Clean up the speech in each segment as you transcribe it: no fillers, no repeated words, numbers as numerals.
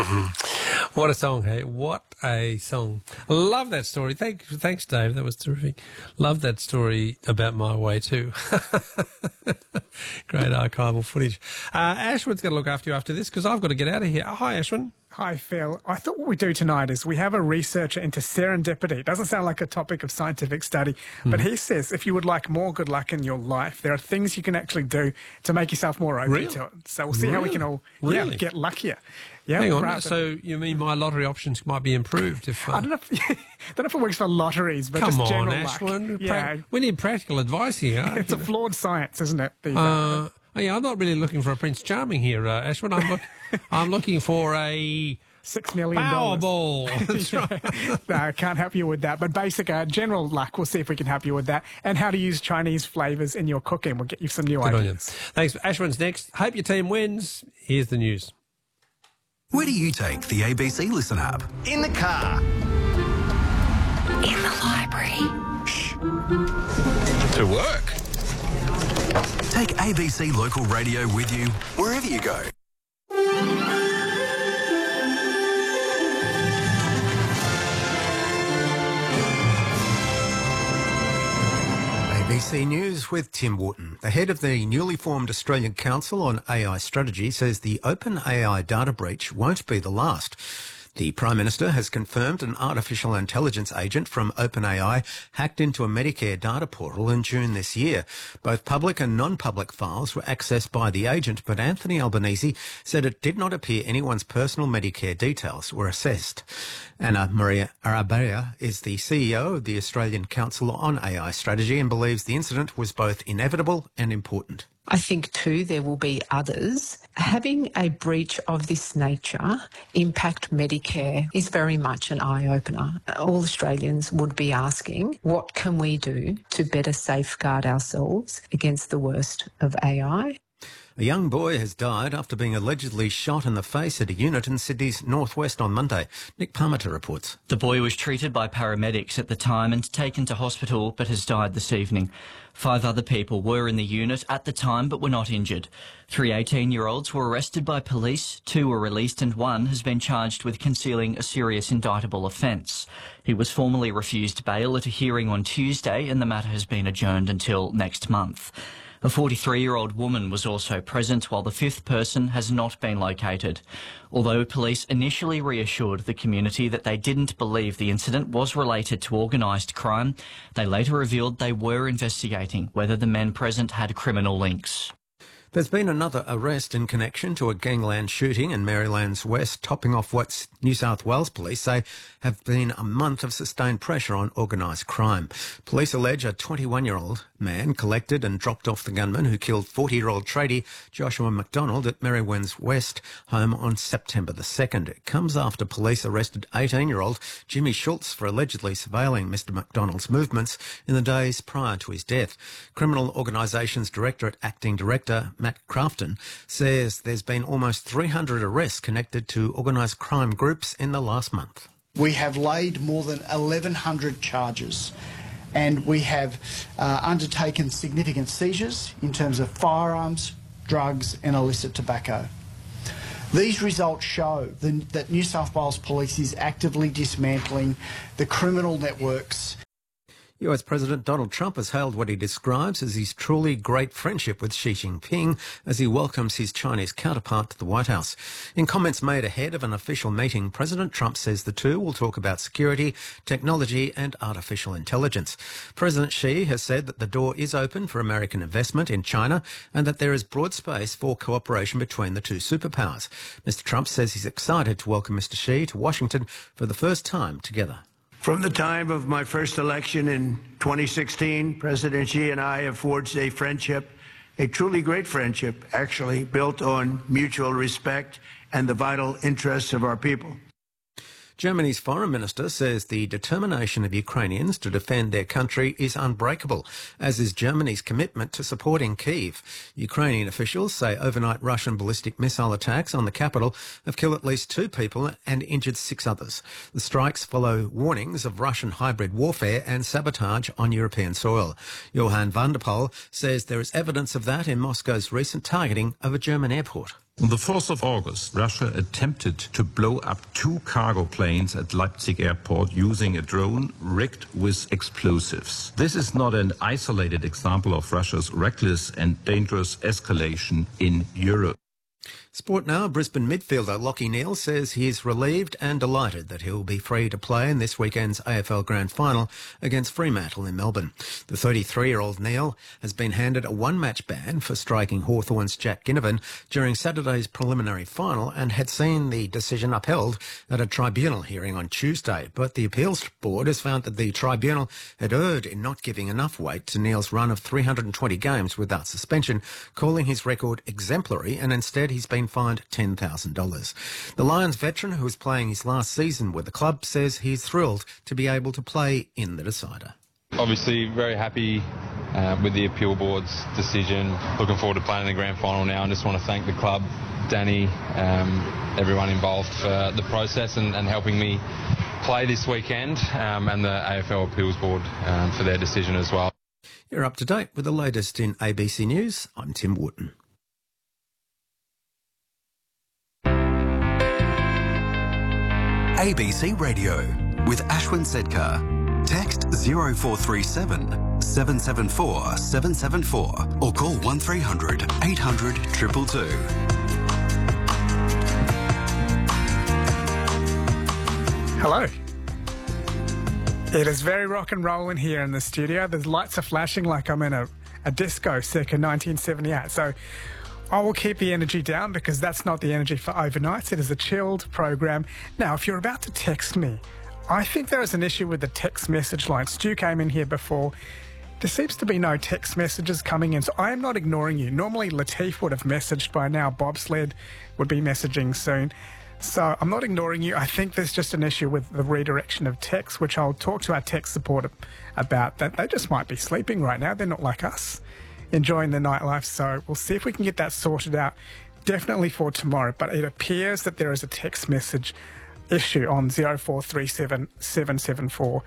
What a song, hey? What a song. Love that story. Thanks, Dave. That was terrific. Love that story about My Way too. Great archival footage. Ashwin's going to look after you after this because I've got to get out of here. Hi, Ashwin. Hi, Phil. I thought what we do tonight is we have a researcher into serendipity. It doesn't sound like a topic of scientific study, but he says if you would like more good luck in your life, there are things you can actually do to make yourself more open to it. So we'll see how we can all get luckier. Yeah, hang on. So you mean my lottery options might be improved if... I don't know if it works for lotteries, but just general luck. Ashwin. Yeah. We need practical advice here. It's a flawed science, isn't it? Yeah, I'm not really looking for a Prince Charming here, Ashwin. I'm looking for a... $6 million. Powerball. That's right. No, I can't help you with that. But basic general luck, we'll see if we can help you with that. And how to use Chinese flavours in your cooking. We'll get you some new ideas. Thanks. Ashwin's next. Hope your team wins. Here's the news. Where do you take the ABC Listen app? In the car. In the library. Shh. To work. Take ABC Local Radio with you wherever you go. ABC News with Tim Wharton. The head of the newly formed Australian Council on AI Strategy says the OpenAI data breach won't be the last. The Prime Minister has confirmed an artificial intelligence agent from OpenAI hacked into a Medicare data portal in June this year. Both public and non-public files were accessed by the agent, but Anthony Albanese said it did not appear anyone's personal Medicare details were assessed. Anna Maria Arabella is the CEO of the Australian Council on AI Strategy and believes the incident was both inevitable and important. I think too there will be others. Having a breach of this nature impact Medicare is very much an eye-opener. All Australians would be asking, what can we do to better safeguard ourselves against the worst of AI? A young boy has died after being allegedly shot in the face at a unit in Sydney's northwest on Monday. Nick Parmenter reports. The boy was treated by paramedics at the time and taken to hospital but has died this evening. 5 other people were in the unit at the time but were not injured. 3 18-year-olds were arrested by police, 2 were released and 1 has been charged with concealing a serious indictable offence. He was formally refused bail at a hearing on Tuesday and the matter has been adjourned until next month. A 43-year-old woman was also present while the 5th person has not been located. Although police initially reassured the community that they didn't believe the incident was related to organised crime, they later revealed they were investigating whether the men present had criminal links. There's been another arrest in connection to a gangland shooting in Maryland's west, topping off what New South Wales police say have been a month of sustained pressure on organised crime. Police allege a 21-year-old man collected and dropped off the gunman who killed 40-year-old tradie Joshua McDonald at Merrylands West home on September the 2nd. It comes after police arrested 18-year-old Jimmy Schultz for allegedly surveilling Mr McDonald's movements in the days prior to his death. Criminal Organisations Directorate Acting Director Matt Crafton says there's been almost 300 arrests connected to organised crime groups in the last month. We have laid more than 1,100 charges and we have undertaken significant seizures in terms of firearms, drugs and illicit tobacco. These results show that New South Wales Police is actively dismantling the criminal networks. US President Donald Trump has hailed what he describes as his truly great friendship with Xi Jinping as he welcomes his Chinese counterpart to the White House. In comments made ahead of an official meeting, President Trump says the two will talk about security, technology and artificial intelligence. President Xi has said that the door is open for American investment in China and that there is broad space for cooperation between the two superpowers. Mr. Trump says he's excited to welcome Mr. Xi to Washington for the first time together. From the time of my first election in 2016, President Xi and I have forged a friendship, a truly great friendship, actually, built on mutual respect and the vital interests of our people. Germany's foreign minister says the determination of Ukrainians to defend their country is unbreakable, as is Germany's commitment to supporting Kyiv. Ukrainian officials say overnight Russian ballistic missile attacks on the capital have killed at least 2 people and injured 6 others. The strikes follow warnings of Russian hybrid warfare and sabotage on European soil. Johann van der Poel says there is evidence of that in Moscow's recent targeting of a German airport. On the 4th of August, Russia attempted to blow up 2 cargo planes at Leipzig airport using a drone rigged with explosives. This is not an isolated example of Russia's reckless and dangerous escalation in Europe. Sport now, Brisbane midfielder Lachie Neale says he is relieved and delighted that he'll be free to play in this weekend's AFL Grand Final against Fremantle in Melbourne. The 33-year-old Neale has been handed a one-match ban for striking Hawthorn's Jack Ginnivan during Saturday's preliminary final and had seen the decision upheld at a tribunal hearing on Tuesday. But the appeals board has found that the tribunal had erred in not giving enough weight to Neale's run of 320 games without suspension, calling his record exemplary, and instead he's been fined $10,000. The Lions veteran, who is playing his last season with the club, says he's thrilled to be able to play in the decider. Obviously very happy with the appeal board's decision. Looking forward to playing in the grand final now, and just want to thank the club, Danny, everyone involved for the process and helping me play this weekend, and the AFL appeals board for their decision as well. You're up to date with the latest in ABC News. I'm Tim Wooten. ABC Radio with Ashwin Sedkar. Text 0437 774 774 or call 1300 800 222. Hello. It is very rock and roll in here in the studio. The lights are flashing like I'm in a disco circa 1978. So I will keep the energy down because that's not the energy for overnights. It is a chilled program. Now, if you're about to text me, I think there is an issue with the text message line. Stu came in here before. There seems to be no text messages coming in, so I am not ignoring you. Normally, Latif would have messaged by now. Bobsled would be messaging soon. So I'm not ignoring you. I think there's just an issue with the redirection of text, which I'll talk to our text support about. That they just might be sleeping right now. They're not like us, enjoying the nightlife. So we'll see if we can get that sorted out, definitely for tomorrow. But it appears that there is a text message issue on 0437 774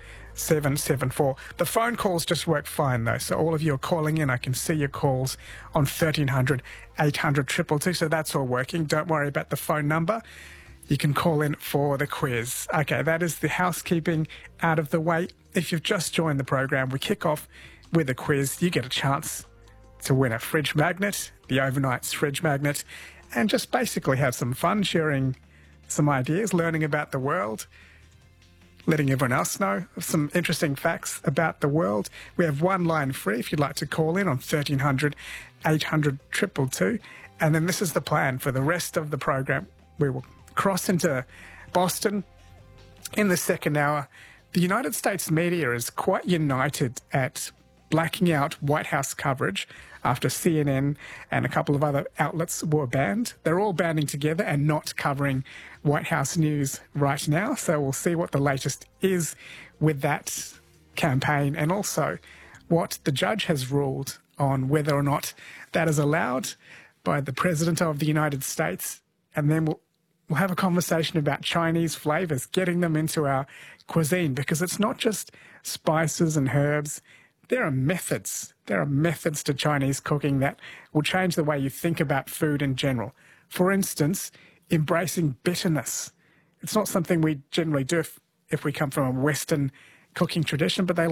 774. The phone calls just work fine though, so all of you are calling in. I can see your calls on 1300 800 222, so that's all working. Don't worry about the phone number. You can call in for the quiz. Okay, that is the housekeeping out of the way. If you've just joined the program, we kick off with a quiz. You get a chance to win a fridge magnet, the Overnight's fridge magnet, and just basically have some fun sharing some ideas, learning about the world, letting everyone else know of some interesting facts about the world. We have one line free if you'd like to call in on 1300 800 222. And then this is the plan for the rest of the program. We will cross into Boston in the second hour. The United States media is quite united at blacking out White House coverage after CNN and a couple of other outlets were banned. They're all banding together and not covering White House news right now. So we'll see what the latest is with that campaign, and also what the judge has ruled on whether or not that is allowed by the President of the United States. And then we'll have a conversation about Chinese flavours, getting them into our cuisine, because it's not just spices and herbs. There are methods. There are methods to Chinese cooking that will change the way you think about food in general. For instance, embracing bitterness. It's not something we generally do if we come from a Western cooking tradition, but they